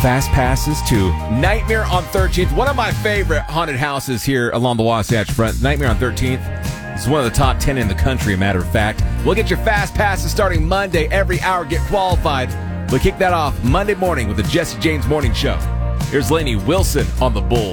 fast passes to Nightmare on 13th, one of my favorite haunted houses here along the Wasatch Front. Nightmare on 13th is one of the top 10 in the country, a matter of fact. We'll get your fast passes starting Monday. Every hour, get qualified. We'll kick that off Monday morning with the Jesse James Morning Show. Here's Lainey Wilson on the Bull.